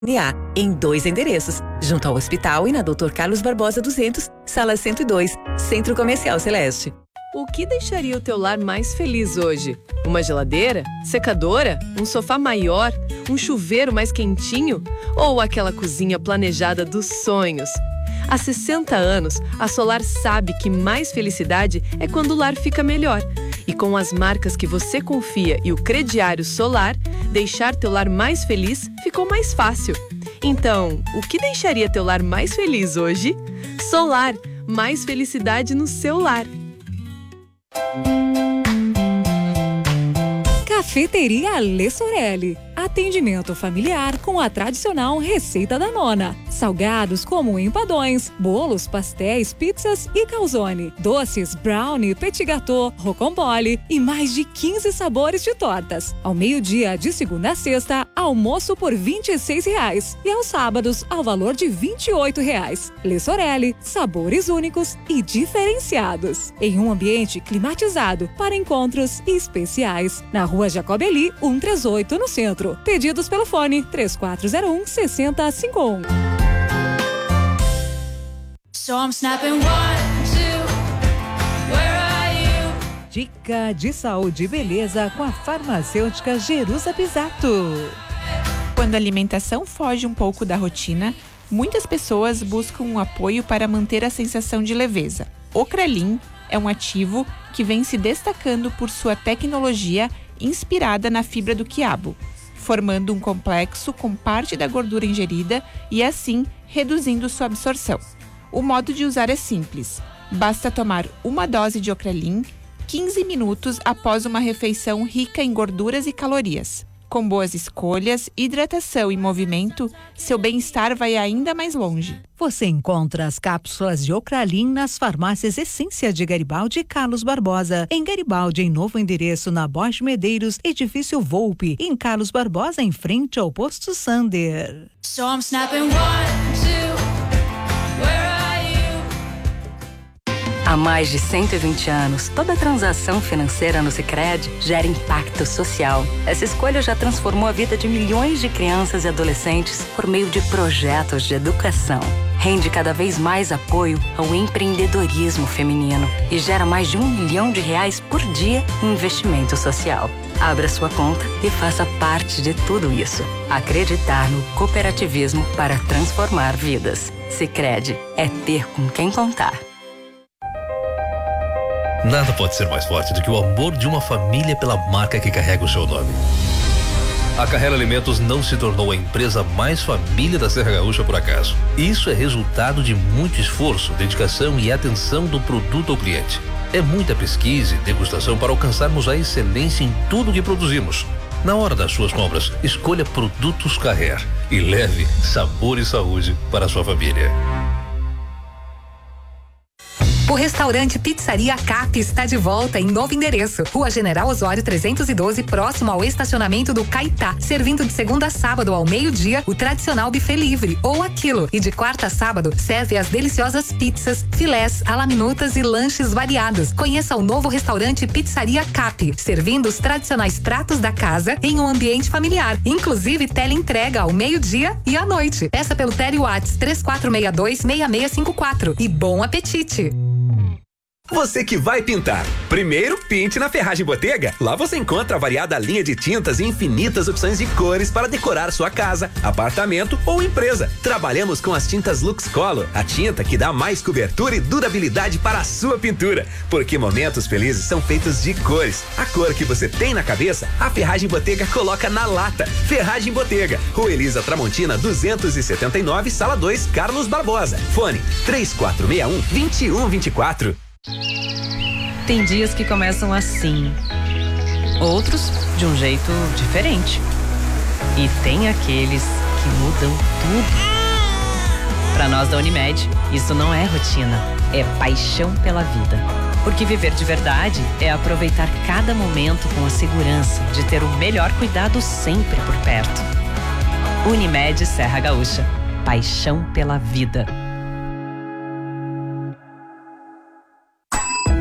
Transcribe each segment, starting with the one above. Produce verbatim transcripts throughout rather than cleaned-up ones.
A em dois endereços, junto ao hospital e na doutor Carlos Barbosa duzentos, sala cento e dois, Centro Comercial Celeste. O que deixaria o teu lar mais feliz hoje? Uma geladeira? Secadora? Um sofá maior? Um chuveiro mais quentinho? Ou aquela cozinha planejada dos sonhos? Há sessenta anos, a Solar sabe que mais felicidade é quando o lar fica melhor. E com as marcas que você confia e o crediário Solar, deixar teu lar mais feliz ficou mais fácil. Então, o que deixaria teu lar mais feliz hoje? Solar, mais felicidade no seu lar. Cafeteria Lê Sorelli. Atendimento familiar com a tradicional receita da nona. Salgados como empadões, bolos, pastéis, pizzas e calzone. Doces, brownie, petit gâteau, rocambole e mais de quinze sabores de tortas. Ao meio-dia, de segunda a sexta, almoço por vinte e seis reais. E aos sábados, ao valor de vinte e oito reais. Lê Sorelli, sabores únicos e diferenciados. Em um ambiente climatizado para encontros especiais. Na rua Jacob Eli, cento e trinta e oito, no centro. Pedidos pelo fone três quatro zero um, seis zero cinco um. So I'm snapping one, two, where are you? Dica de saúde e beleza com a farmacêutica Jerusa Pisato. Quando a alimentação foge um pouco da rotina, muitas pessoas buscam um apoio para manter a sensação de leveza. O Kralin é um ativo que vem se destacando por sua tecnologia inspirada na fibra do quiabo, formando um complexo com parte da gordura ingerida e assim reduzindo sua absorção. O modo de usar é simples. Basta tomar uma dose de Ocralin quinze minutos após uma refeição rica em gorduras e calorias. Com boas escolhas, hidratação e movimento, seu bem-estar vai ainda mais longe. Você encontra as cápsulas de Ocralin nas farmácias Essência de Garibaldi e Carlos Barbosa. Em Garibaldi, em novo endereço na Bosch Medeiros, edifício Volpe. Em Carlos Barbosa, em frente ao posto Sander. So I'm snapping one, two, where are you? Há mais de cento e vinte anos, toda transação financeira no Sicredi gera impacto social. Essa escolha já transformou a vida de milhões de crianças e adolescentes por meio de projetos de educação. Rende cada vez mais apoio ao empreendedorismo feminino e gera mais de um milhão de reais por dia em investimento social. Abra sua conta e faça parte de tudo isso. Acreditar no cooperativismo para transformar vidas. Sicredi é ter com quem contar. Nada pode ser mais forte do que o amor de uma família pela marca que carrega o seu nome. A Carrera Alimentos não se tornou a empresa mais família da Serra Gaúcha por acaso. Isso é resultado de muito esforço, dedicação e atenção do produto ao cliente. É muita pesquisa e degustação para alcançarmos a excelência em tudo que produzimos. Na hora das suas compras, escolha Produtos Carrer e leve sabor e saúde para a sua família. O restaurante Pizzaria Cap está de volta em novo endereço. Rua General Osório trezentos e doze, próximo ao estacionamento do Caetá. Servindo de segunda a sábado ao meio-dia, o tradicional buffet livre ou aquilo. E de quarta a sábado, serve as deliciosas pizzas, filés, alaminutas e lanches variados. Conheça o novo restaurante Pizzaria Cap, servindo os tradicionais pratos da casa em um ambiente familiar. Inclusive teleentrega ao meio-dia e à noite. Peça pelo Tele Whats três quatro seis dois, seis seis cinco quatro e bom apetite! Você que vai pintar, primeiro pinte na Ferragem Botega. Lá você encontra a variada linha de tintas e infinitas opções de cores para decorar sua casa, apartamento ou empresa. Trabalhamos com as tintas Lux Color, a tinta que dá mais cobertura e durabilidade para a sua pintura. Porque momentos felizes são feitos de cores. A cor que você tem na cabeça, a Ferragem Botega coloca na lata. Ferragem Botega, Rua Elisa Tramontina duzentos e setenta e nove, Sala dois, Carlos Barbosa. Fone três quatro seis um, dois um dois quatro. Tem dias que começam assim, outros de um jeito diferente. E tem aqueles que mudam tudo. Para nós da Unimed, isso não é rotina, é paixão pela vida. Porque viver de verdade é aproveitar cada momento com a segurança de ter o melhor cuidado sempre por perto. Unimed Serra Gaúcha, paixão pela vida.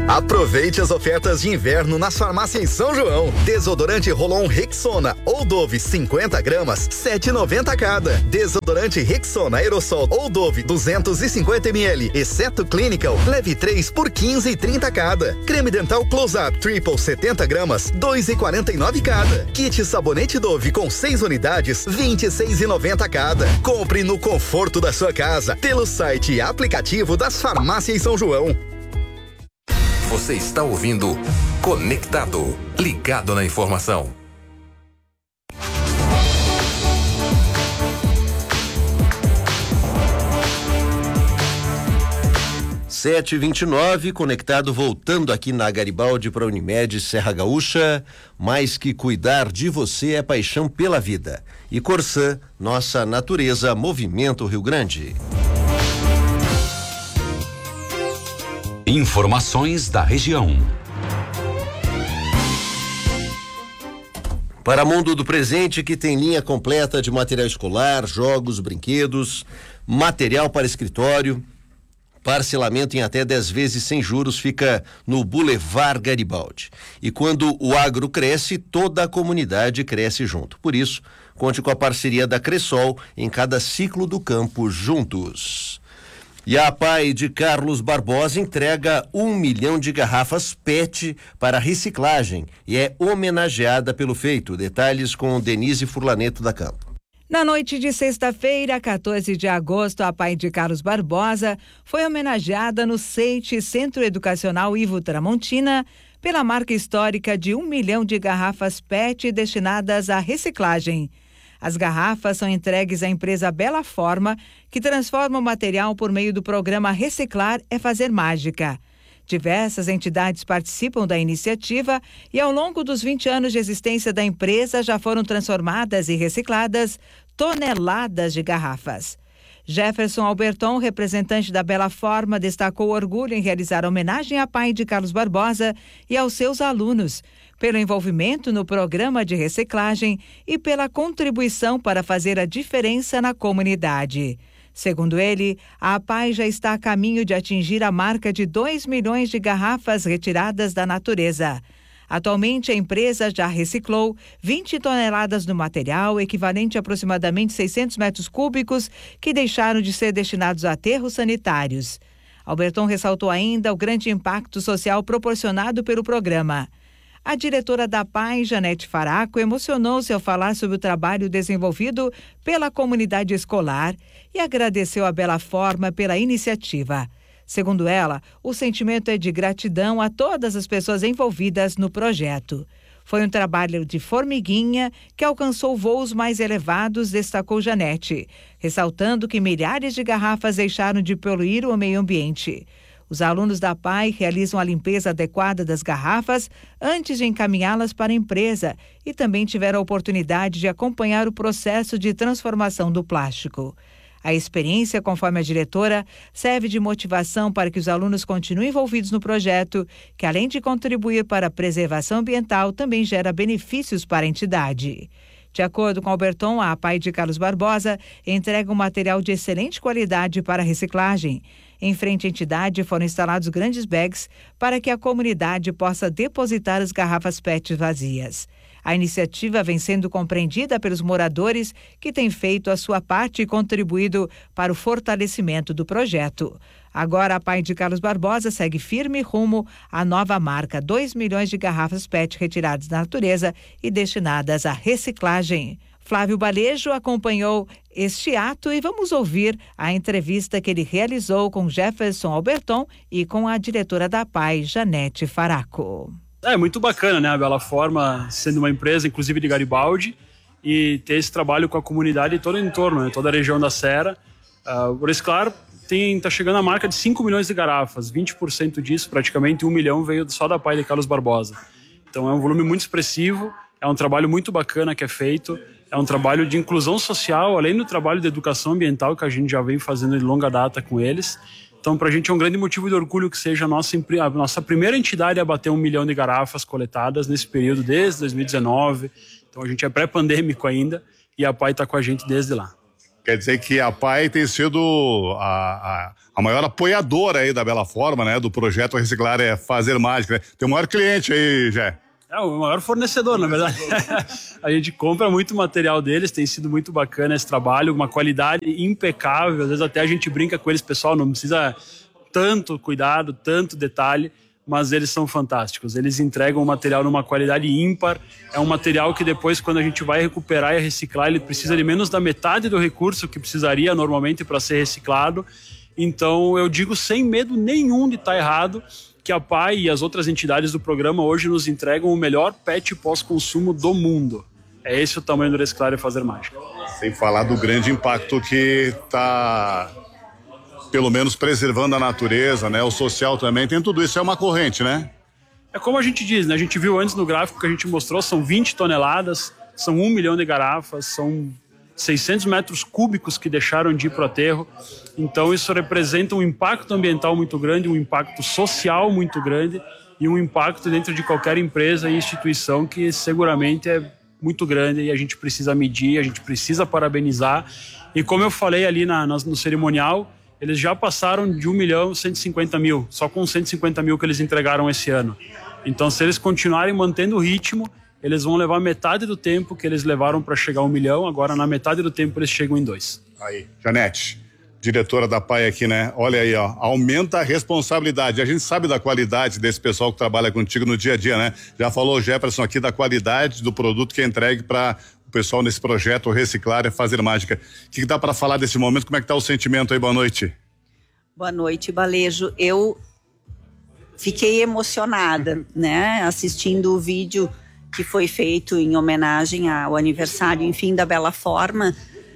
Aproveite as ofertas de inverno nas farmácias em São João. Desodorante Rolon Rexona ou Dove cinquenta gramas, sete reais e noventa cada. Desodorante Rexona Aerosol ou Dove duzentos e cinquenta mililitros, exceto Clinical, leve três por quinze reais e trinta cada. Creme dental Close Up Triple setenta gramas, dois reais e quarenta e nove cada. Kit sabonete Dove com seis unidades, vinte e seis reais e noventa cada. Compre no conforto da sua casa, pelo site e aplicativo das farmácias São João. Você está ouvindo Conectado, ligado na informação. sete e vinte e nove, Conectado voltando aqui na Garibaldi para Unimed Serra Gaúcha. Mais que cuidar de você é paixão pela vida. E Corsã, nossa natureza, movimento Rio Grande. Informações da região. Para Mundo do Presente, que tem linha completa de material escolar, jogos, brinquedos, material para escritório, parcelamento em até dez vezes sem juros, fica no Boulevard Garibaldi. E quando o agro cresce, toda a comunidade cresce junto. Por isso, conte com a parceria da Cressol em cada ciclo do campo juntos. E a APAI de Carlos Barbosa entrega um milhão de garrafas P E T para reciclagem e é homenageada pelo feito. Detalhes com Denise Furlaneto da Campo. Na noite de sexta-feira, quatorze de agosto, a APAI de Carlos Barbosa foi homenageada no C E I T, Centro Educacional Ivo Tramontina, pela marca histórica de um milhão de garrafas P E T destinadas à reciclagem. As garrafas são entregues à empresa Bela Forma, que transforma o material por meio do programa Reciclar é Fazer Mágica. Diversas entidades participam da iniciativa e, ao longo dos vinte anos de existência da empresa, já foram transformadas e recicladas toneladas de garrafas. Jefferson Alberton, representante da Bela Forma, destacou o orgulho em realizar homenagem à APAI de Carlos Barbosa e aos seus alunos, pelo envolvimento no programa de reciclagem e pela contribuição para fazer a diferença na comunidade. Segundo ele, a APAI já está a caminho de atingir a marca de dois milhões de garrafas retiradas da natureza. Atualmente, a empresa já reciclou vinte toneladas do material, equivalente a aproximadamente seiscentos metros cúbicos, que deixaram de ser destinados a aterros sanitários. Alberton ressaltou ainda o grande impacto social proporcionado pelo programa. A diretora da APAI, Janete Faraco, emocionou-se ao falar sobre o trabalho desenvolvido pela comunidade escolar e agradeceu a Bela Forma pela iniciativa. Segundo ela, o sentimento é de gratidão a todas as pessoas envolvidas no projeto. Foi um trabalho de formiguinha que alcançou voos mais elevados, destacou Janete, ressaltando que milhares de garrafas deixaram de poluir o meio ambiente. Os alunos da APAI realizam a limpeza adequada das garrafas antes de encaminhá-las para a empresa e também tiveram a oportunidade de acompanhar o processo de transformação do plástico. A experiência, conforme a diretora, serve de motivação para que os alunos continuem envolvidos no projeto, que além de contribuir para a preservação ambiental, também gera benefícios para a entidade. De acordo com Alberton, a APAI de Carlos Barbosa entrega um material de excelente qualidade para reciclagem. Em frente à entidade foram instalados grandes bags para que a comunidade possa depositar as garrafas P E T vazias. A iniciativa vem sendo compreendida pelos moradores que têm feito a sua parte e contribuído para o fortalecimento do projeto. Agora, a APAI de Carlos Barbosa segue firme rumo à nova marca, dois milhões de garrafas P E T retiradas da natureza e destinadas à reciclagem. Flávio Balejo acompanhou este ato e vamos ouvir a entrevista que ele realizou com Jefferson Alberton e com a diretora da APAI, Janete Faraco. É muito bacana, né? A Bela Forma sendo uma empresa, inclusive de Garibaldi, e ter esse trabalho com a comunidade todo o entorno, né? Toda a região da Serra. Uh, o Reciclar está chegando a marca de cinco milhões de garrafas, vinte por cento disso, praticamente um milhão, veio só da APAI de Carlos Barbosa. Então é um volume muito expressivo, é um trabalho muito bacana que é feito, é um trabalho de inclusão social, além do trabalho de educação ambiental que a gente já vem fazendo de longa data com eles. Então, para a gente é um grande motivo de orgulho que seja a nossa, a nossa primeira entidade a bater um milhão de garrafas coletadas nesse período, desde dois mil e dezenove. Então, a gente é pré-pandêmico ainda e a APAI está com a gente desde lá. Quer dizer que a P A I tem sido a, a, a maior apoiadora aí da Bela Forma, né? Do projeto Reciclar é Fazer Mágica, né? Tem o maior cliente aí, Jé. É o maior fornecedor, na verdade. A gente compra muito material deles, tem sido muito bacana esse trabalho, uma qualidade impecável. Às vezes até a gente brinca com eles, pessoal, não precisa tanto cuidado, tanto detalhe, mas eles são fantásticos. Eles entregam o material numa qualidade ímpar. É um material que depois, quando a gente vai recuperar e reciclar, ele precisa de menos da metade do recurso que precisaria normalmente para ser reciclado. Então, eu digo sem medo nenhum de estar errado, que a P A I e as outras entidades do programa hoje nos entregam o melhor pet pós-consumo do mundo. É esse o tamanho do Reciclar é Fazer Mágica. Sem falar do grande impacto que está, pelo menos, preservando a natureza, né? O social também, tem tudo isso, é uma corrente, né? É como a gente diz, né? A gente viu antes no gráfico que a gente mostrou, são vinte toneladas, são um milhão de garrafas, são seiscentos metros cúbicos que deixaram de ir para o aterro. Então isso representa um impacto ambiental muito grande, um impacto social muito grande e um impacto dentro de qualquer empresa e instituição que seguramente é muito grande e a gente precisa medir, a gente precisa parabenizar. E como eu falei ali na, no cerimonial, eles já passaram de um milhão cento e cinquenta mil, só com cento e cinquenta mil que eles entregaram esse ano. Então se eles continuarem mantendo o ritmo, eles vão levar metade do tempo que eles levaram para chegar a um milhão, agora na metade do tempo eles chegam em dois. Aí, Janete, diretora da P A I aqui, né? Olha aí, ó, aumenta a responsabilidade. A gente sabe da qualidade desse pessoal que trabalha contigo no dia a dia, né? Já falou o Jefferson aqui da qualidade do produto que é entregue para o pessoal nesse projeto Reciclar é Fazer Mágica. O que, que dá para falar desse momento? Como é que tá o sentimento aí? Boa noite. Boa noite, Balejo. Eu fiquei emocionada, né? Assistindo o vídeo que foi feito em homenagem ao aniversário, enfim, da Bela Forma,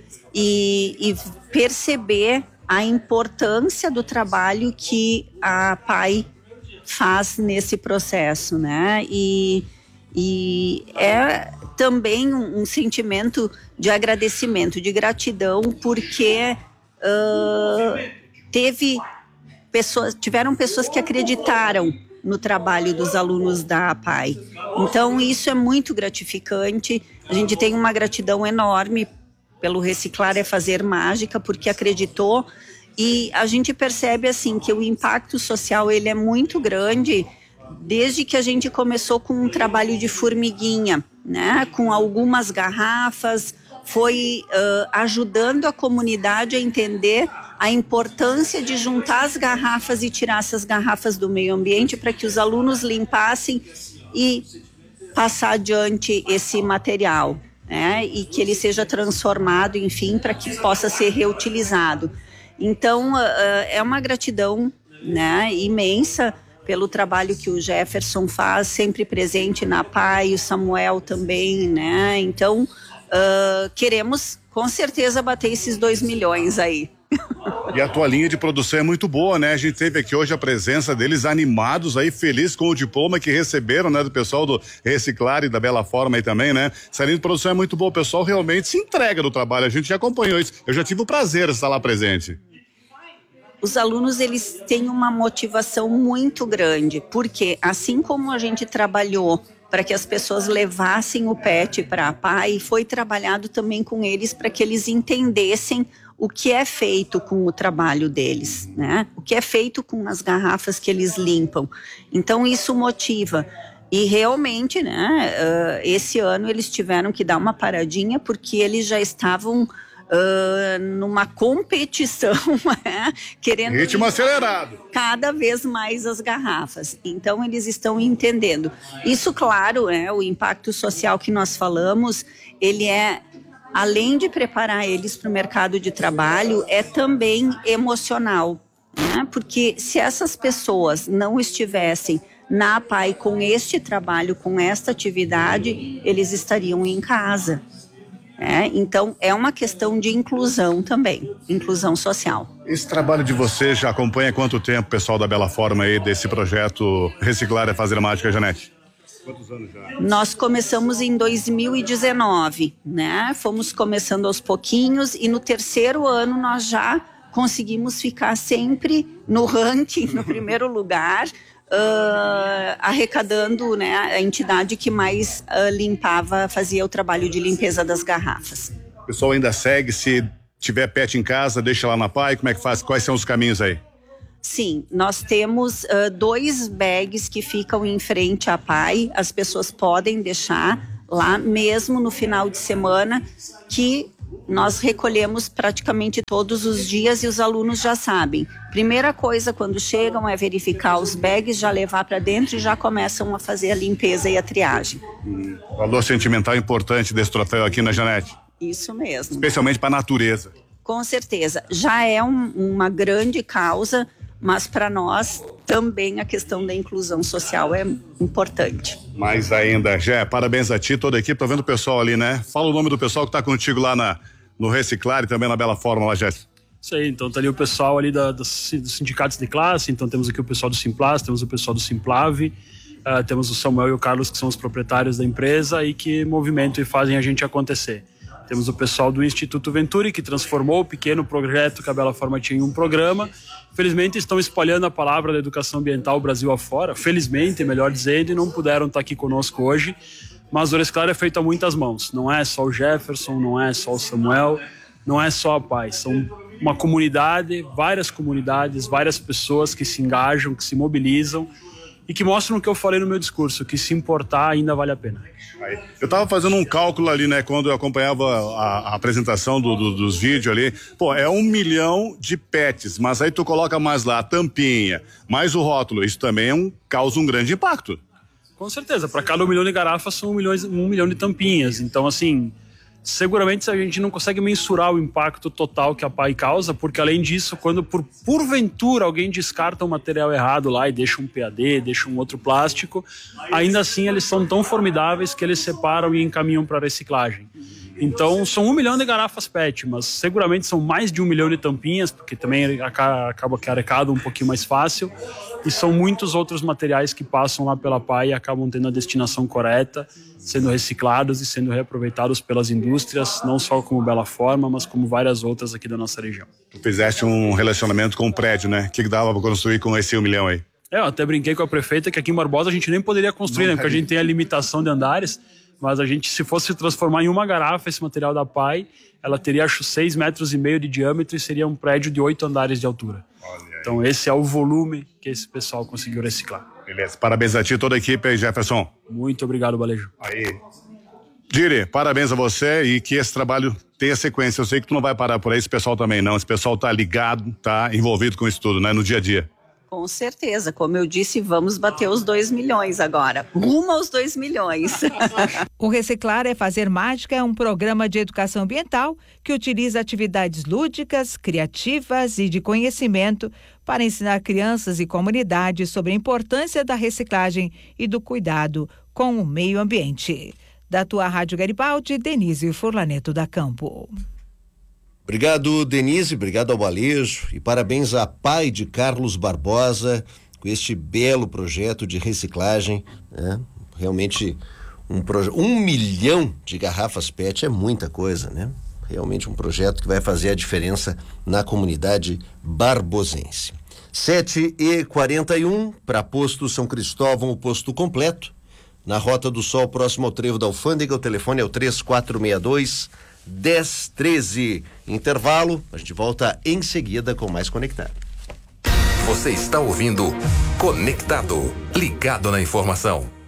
e, e perceber a importância do trabalho que a P A I faz nesse processo, né? E, e é também um, um sentimento de agradecimento, de gratidão, porque uh, teve pessoas, tiveram pessoas que acreditaram no trabalho dos alunos da P A I. Então, isso é muito gratificante. A gente tem uma gratidão enorme pelo Reciclar é Fazer Mágica, porque acreditou. E a gente percebe, assim, que o impacto social, ele é muito grande desde que a gente começou com um trabalho de formiguinha, né? Com algumas garrafas, foi uh, ajudando a comunidade a entender a importância de juntar as garrafas e tirar essas garrafas do meio ambiente para que os alunos limpassem e passar adiante esse material, né? E que ele seja transformado, enfim, para que possa ser reutilizado. Então, uh, é uma gratidão, né, imensa pelo trabalho que o Jefferson faz, sempre presente na P A I, o Samuel também, né? Então, uh, queremos com certeza bater esses dois milhões aí. E a tua linha de produção é muito boa, né? A gente teve aqui hoje a presença deles animados aí, felizes com o diploma que receberam, né? Do pessoal do Reciclar e da Bela Forma aí também, né? Essa linha de produção é muito boa, o pessoal realmente se entrega no trabalho, a gente já acompanhou isso. Eu já tive o prazer de estar lá presente. Os alunos, eles têm uma motivação muito grande, porque assim como a gente trabalhou para que as pessoas levassem o pet para a P A I, foi trabalhado também com eles para que eles entendessem o que é feito com o trabalho deles, né? O que é feito com as garrafas que eles limpam. Então, isso motiva. E realmente, né, uh, esse ano eles tiveram que dar uma paradinha porque eles já estavam uh, numa competição, né, querendo... Ritmo acelerado. Cada vez mais as garrafas. Então, eles estão entendendo. Isso, claro, é o impacto social que nós falamos, ele é... além de preparar eles para o mercado de trabalho, é também emocional, né? Porque se essas pessoas não estivessem na P A I com este trabalho, com esta atividade, eles estariam em casa, né? Então, é uma questão de inclusão também, inclusão social. Esse trabalho de você já acompanha há quanto tempo, pessoal da Bela Forma aí, desse projeto Reciclar é Fazer Mágica, Janete? Quantos anos já? Nós começamos em dois mil e dezenove, né? Fomos começando aos pouquinhos e no terceiro ano nós já conseguimos ficar sempre no ranking, no primeiro lugar, uh, arrecadando, né, a entidade que mais uh, limpava, fazia o trabalho de limpeza das garrafas. O pessoal ainda segue se tiver pet em casa, deixa lá na P A I, como é que faz? Quais são os caminhos aí? Sim, nós temos uh, dois bags que ficam em frente à P A I, as pessoas podem deixar lá mesmo no final de semana, que nós recolhemos praticamente todos os dias e os alunos já sabem. Primeira coisa quando chegam é verificar os bags, já levar para dentro e já começam a fazer a limpeza e a triagem. Hum, valor sentimental importante desse troféu aqui, né, Janete? Isso mesmo. Especialmente para a natureza. Com certeza. Já é um, uma grande causa, mas para nós também a questão da inclusão social é importante. Mais ainda, Jé, parabéns a ti, toda a equipe, tô vendo o pessoal ali, né? Fala o nome do pessoal que tá contigo lá na, no Reciclar e também na Bela Forma lá, Jé. Isso aí, então tá ali o pessoal ali da, dos, dos sindicatos de classe, então temos aqui o pessoal do Simplas, temos o pessoal do Simplave, uh, temos o Samuel e o Carlos que são os proprietários da empresa e que movimentam e fazem a gente acontecer. Temos o pessoal do Instituto Venturi, que transformou o pequeno projeto que a Bela Forma tinha em um programa. Felizmente estão espalhando a palavra da educação ambiental Brasil afora, felizmente, melhor dizendo, e não puderam estar aqui conosco hoje. Mas o Reciclar é feito a muitas mãos. Não é só o Jefferson, não é só o Samuel, não é só a P A I. São uma comunidade, várias comunidades, várias pessoas que se engajam, que se mobilizam e que mostram o que eu falei no meu discurso, que se importar ainda vale a pena. Eu tava fazendo um cálculo ali, né, quando eu acompanhava a, a apresentação do, do, dos vídeos ali, pô, é um milhão de pets, mas aí tu coloca mais lá a tampinha, mais o rótulo, isso também é um, causa um grande impacto. Com certeza, para cada um milhão de garrafas são um milhão, um milhão de tampinhas, então assim, seguramente a gente não consegue mensurar o impacto total que a P A I causa, porque além disso, quando por porventura alguém descarta um material errado lá e deixa um P A D, deixa um outro plástico, ainda assim eles são tão formidáveis que eles separam e encaminham para reciclagem. Então são um milhão de garrafas P E T, mas seguramente são mais de um milhão de tampinhas, porque também acaba que arrecada um pouquinho mais fácil, e são muitos outros materiais que passam lá pela P A I e acabam tendo a destinação correta, sendo reciclados e sendo reaproveitados pelas indústrias, não só como Bela Forma, mas como várias outras aqui da nossa região. Tu fizeste um relacionamento com o prédio, né? O que, que dava para construir com esse um milhão aí? É, eu até brinquei com a prefeita que aqui em Barbosa a gente nem poderia construir, né? Porque a gente tem a limitação de andares, mas a gente, se fosse transformar em uma garrafa esse material da P A I, ela teria, acho, seis metros e meio de diâmetro e seria um prédio de oito andares de altura. Então esse é o volume que esse pessoal conseguiu reciclar. Beleza, parabéns a ti e toda a equipe aí, Jefferson. Muito obrigado, Balejo. Aí. Diri, parabéns a você e que esse trabalho tenha sequência. Eu sei que tu não vai parar por aí, esse pessoal também não. Esse pessoal tá ligado, tá envolvido com isso tudo, né, no dia a dia. Com certeza, como eu disse, vamos bater os dois milhões agora. Rumo aos dois milhões. O Reciclar é Fazer Mágica é um programa de educação ambiental que utiliza atividades lúdicas, criativas e de conhecimento para ensinar crianças e comunidades sobre a importância da reciclagem e do cuidado com o meio ambiente. Da tua Rádio Garibaldi, Denise Furlaneto da Campo. Obrigado, Denise, obrigado ao Balejo e parabéns à P A I de Carlos Barbosa com este belo projeto de reciclagem, né? Realmente um projeto, um milhão de garrafas P E T é muita coisa, né? Realmente um projeto que vai fazer a diferença na comunidade barbosense. sete e quarenta e um, para Posto São Cristóvão, o posto completo. Na Rota do Sol, próximo ao Trevo da Alfândega, o telefone é o três quatro seis dois, dez treze. Intervalo, a gente volta em seguida com mais Conectado. Você está ouvindo Conectado, ligado na informação.